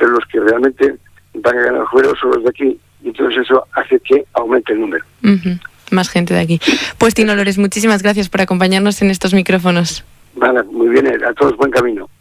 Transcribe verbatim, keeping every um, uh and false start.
pero los que realmente van a ganar fueros son los de aquí, y entonces eso hace que aumente el número. Uh-huh. Más gente de aquí. Pues Tino Lores, muchísimas gracias por acompañarnos en estos micrófonos. Vale, muy bien, a todos buen camino.